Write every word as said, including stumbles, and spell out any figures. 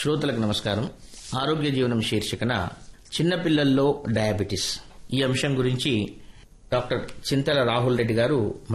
శ్రోతలకు నమస్కారం. ఆరోగ్య జీవనం శీర్షికన చిన్నపిల్లల్లో డయాబెటిస్ ఈ అంశం గురించి డాక్టర్ చింతల రాహుల్ రెడ్డి గారు